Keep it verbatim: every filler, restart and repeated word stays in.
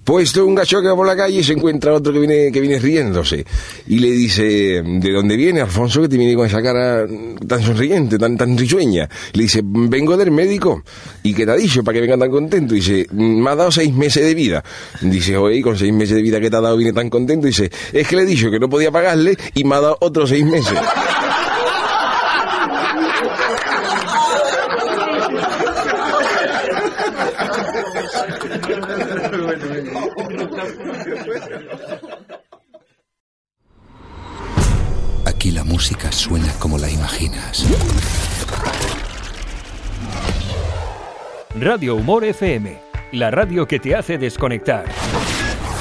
Puesto un gacho que va por la calle y se encuentra otro que viene que viene riéndose. Y le dice, ¿de dónde viene, Alfonso, que te viene con esa cara tan sonriente, tan, tan risueña? Le dice, vengo del médico. ¿Y qué te ha dicho para que venga tan contento? Dice, me ha dado seis meses de vida. Dice, oye, con seis meses de vida que te ha dado viene tan contento. Dice, es que le he dicho que no podía pagarle y me ha dado otros seis meses. Aquí la música suena como la imaginas. Radio Humor F M, la radio que te hace desconectar.